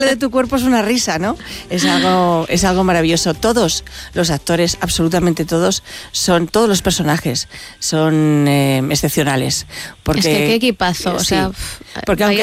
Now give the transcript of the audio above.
de tu cuerpo es una risa, ¿no? Es algo maravilloso. Todos los actores, absolutamente todos los personajes son excepcionales. Porque, es que qué equipazo, sí, o sea, porque aunque